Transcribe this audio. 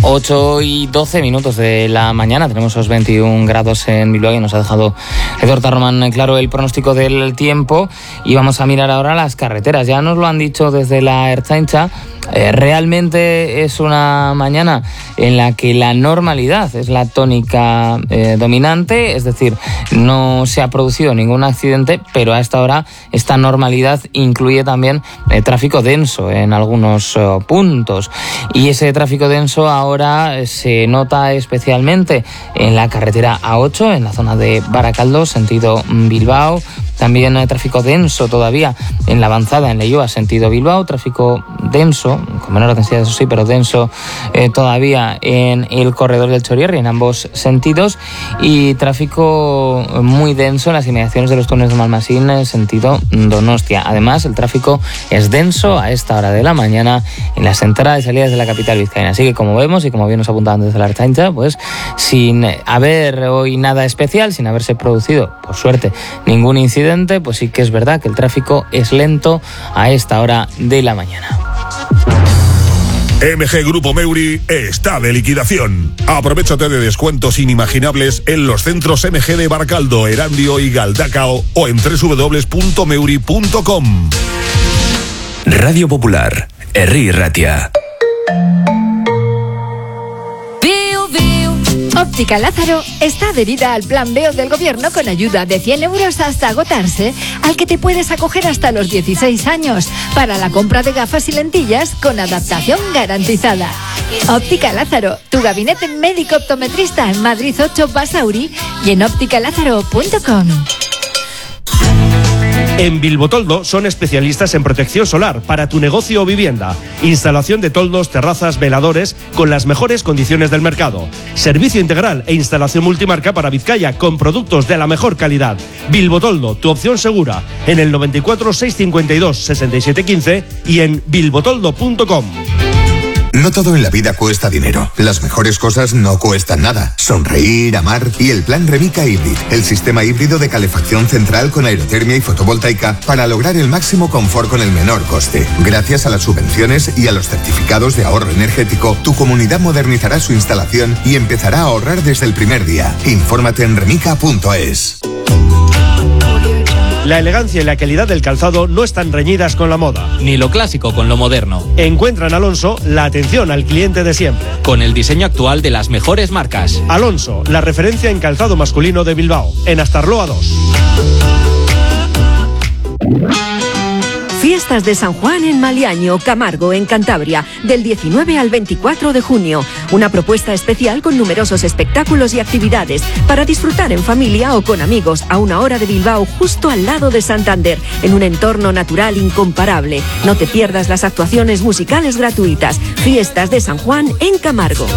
8:12 de la mañana, tenemos los 21 grados en Bilbao y nos ha dejado Eduardo Tarromán claro el pronóstico del tiempo. Y vamos a mirar ahora las carreteras. Ya nos lo han dicho desde la Ertzaintza. Realmente es una mañana en la que la normalidad es la tónica dominante, es decir, no se ha producido ningún accidente, pero a esta hora esta normalidad incluye también tráfico denso en algunos puntos, y ese tráfico denso ahora se nota especialmente en la carretera A8, en la zona de Baracaldo, sentido Bilbao. También hay tráfico denso todavía en la avanzada en Leioa, sentido Bilbao, tráfico denso, con menor densidad eso sí, pero denso todavía en el corredor del Chorierri en ambos sentidos, y tráfico muy denso en las inmediaciones de los túneles de Malmasín en sentido Donostia. Además, el tráfico es denso a esta hora de la mañana en las entradas y salidas de la capital vizcaína. Así que, como vemos y como bien nos apuntaban desde la Ertzaintza, pues sin haber hoy nada especial, sin haberse producido, por suerte, ningún incidente, pues sí que es verdad que el tráfico es lento a esta hora de la mañana. MG Grupo Meuri está de liquidación. Aprovéchate de descuentos inimaginables en los centros MG de Baracaldo, Erandio y Galdacao o en www.meuri.com. Radio Popular, Herri Ratia. Óptica Lázaro está adherida al Plan B del Gobierno con ayuda de 100 euros hasta agotarse, al que te puedes acoger hasta los 16 años para la compra de gafas y lentillas con adaptación garantizada. Óptica Lázaro, tu gabinete médico optometrista en Madrid 8 Basauri y en ópticalázaro.com. En Bilbotoldo son especialistas en protección solar para tu negocio o vivienda. Instalación de toldos, terrazas, veladores con las mejores condiciones del mercado. Servicio integral e instalación multimarca para Vizcaya con productos de la mejor calidad. Bilbotoldo, tu opción segura. En el 94 652 6715 y en bilbotoldo.com. No todo en la vida cuesta dinero. Las mejores cosas no cuestan nada. Sonreír, amar y el plan Remica Hybrid, el sistema híbrido de calefacción central con aerotermia y fotovoltaica para lograr el máximo confort con el menor coste. Gracias a las subvenciones y a los certificados de ahorro energético, tu comunidad modernizará su instalación y empezará a ahorrar desde el primer día. Infórmate en remica.es. La elegancia y la calidad del calzado no están reñidas con la moda. Ni lo clásico con lo moderno. Encuentra en Alonso la atención al cliente de siempre. Con el diseño actual de las mejores marcas. Alonso, la referencia en calzado masculino de Bilbao. En Astarloa 2. Fiestas de San Juan en Maliaño, Camargo, en Cantabria, del 19 al 24 de junio. Una propuesta especial con numerosos espectáculos y actividades para disfrutar en familia o con amigos a una hora de Bilbao, justo al lado de Santander, en un entorno natural incomparable. No te pierdas las actuaciones musicales gratuitas. Fiestas de San Juan en Camargo.